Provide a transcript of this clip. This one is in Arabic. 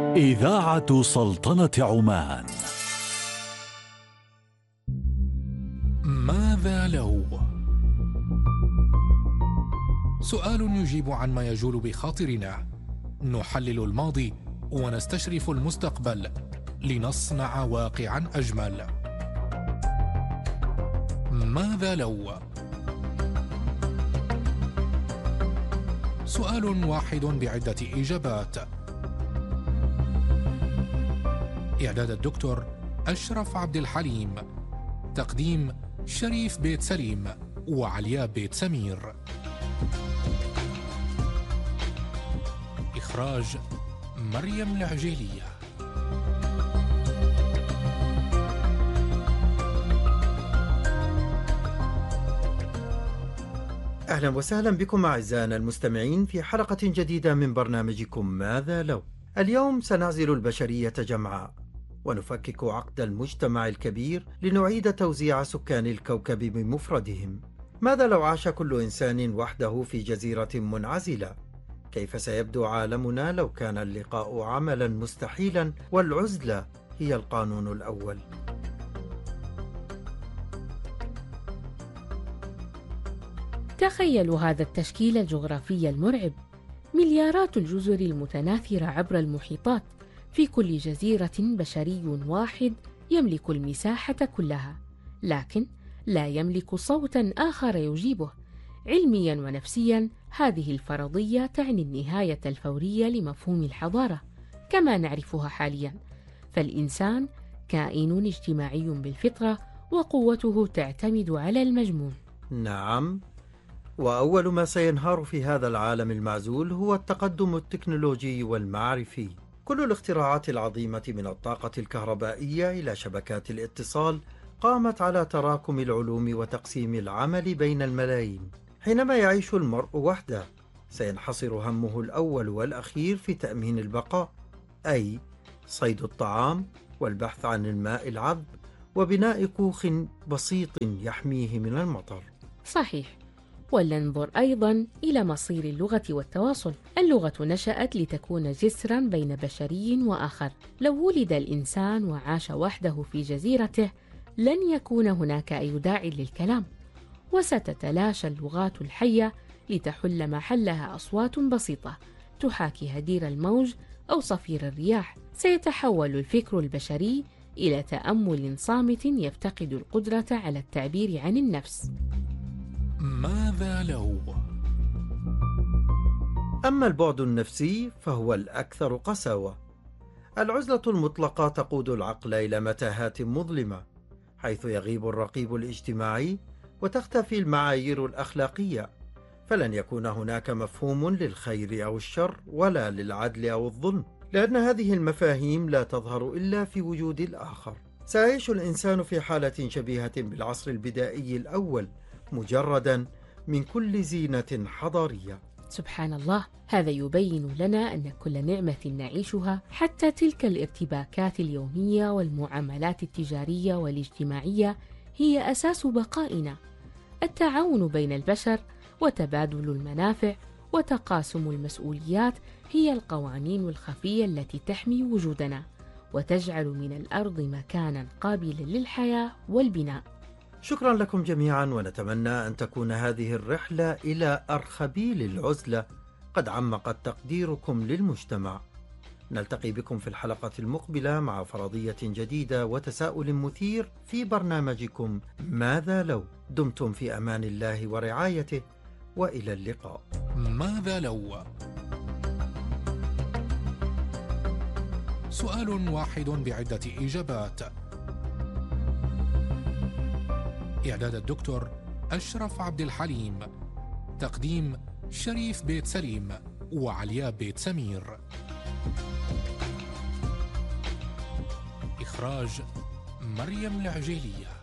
إذاعة سلطنة عمان. ماذا لو؟ سؤال يجيب عن ما يجول بخاطرنا. نحلل الماضي ونستشرف المستقبل لنصنع واقعا أجمل. ماذا لو؟ سؤال واحد بعدة إجابات. إعداد الدكتور أشرف عبد الحليم. تقديم شريف بيت سليم وعلياء بيت سمير. إخراج مريم العجيلية. أهلا وسهلا بكم أعزائنا المستمعين في حلقة جديدة من برنامجكم ماذا لو. اليوم سنعزل البشرية جمعاء ونفكك عقد المجتمع الكبير لنعيد توزيع سكان الكوكب بمفردهم. ماذا لو عاش كل إنسان وحده في جزيرة منعزلة؟ كيف سيبدو عالمنا لو كان اللقاء عملا مستحيلا والعزلة هي القانون الأول؟ تخيلوا هذا التشكيل الجغرافي المرعب: مليارات الجزر المتناثرة عبر المحيطات، في كل جزيرة بشري واحد يملك المساحة كلها، لكن لا يملك صوتا آخر يجيبه. علميا ونفسيا هذه الفرضية تعني النهاية الفورية لمفهوم الحضارة كما نعرفها حاليا، فالإنسان كائن اجتماعي بالفطرة وقوته تعتمد على المجموع. نعم، وأول ما سينهار في هذا العالم المعزول هو التقدم التكنولوجي والمعرفي. كل الاختراعات العظيمة من الطاقة الكهربائية إلى شبكات الاتصال قامت على تراكم العلوم وتقسيم العمل بين الملايين. حينما يعيش المرء وحده سينحصر همه الأول والأخير في تأمين البقاء، أي صيد الطعام والبحث عن الماء العذب وبناء كوخ بسيط يحميه من المطر. صحيح، ولننظر أيضا إلى مصير اللغة والتواصل. اللغة نشأت لتكون جسرا بين بشري وآخر. لو ولد الإنسان وعاش وحده في جزيرته لن يكون هناك أي داع للكلام، وستتلاشى اللغات الحية لتحل محلها أصوات بسيطة تحاكي هدير الموج أو صفير الرياح. سيتحول الفكر البشري إلى تأمل صامت يفتقد القدرة على التعبير عن النفس. ماذا لو؟ أما البعد النفسي فهو الأكثر قساوة. العزلة المطلقة تقود العقل إلى متاهات مظلمة، حيث يغيب الرقيب الاجتماعي وتختفي المعايير الأخلاقية، فلن يكون هناك مفهوم للخير أو الشر ولا للعدل أو الظلم، لأن هذه المفاهيم لا تظهر إلا في وجود الآخر. سيعيش الإنسان في حالة شبيهة بالعصر البدائي الأول، مجردا من كل زينة حضارية. سبحان الله، هذا يبين لنا أن كل نعمة نعيشها، حتى تلك الارتباكات اليومية والمعاملات التجارية والاجتماعية، هي أساس بقائنا. التعاون بين البشر وتبادل المنافع وتقاسم المسؤوليات هي القوانين الخفية التي تحمي وجودنا وتجعل من الأرض مكانا قابلا للحياة والبناء. شكرا لكم جميعا، ونتمنى أن تكون هذه الرحلة إلى أرخبيل العزلة قد عمقت تقديركم للمجتمع. نلتقي بكم في الحلقة المقبلة مع فرضية جديدة وتساؤل مثير في برنامجكم ماذا لو. دمتم في أمان الله ورعايته، وإلى اللقاء. ماذا لو؟ سؤال واحد بعدة إجابات. إعداد الدكتور أشرف عبد الحليم. تقديم شريف بيت سليم وعلياء بيت سمير. إخراج مريم العجيلية.